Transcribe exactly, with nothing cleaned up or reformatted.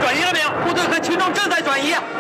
转移了没有？部队和群众正在转移。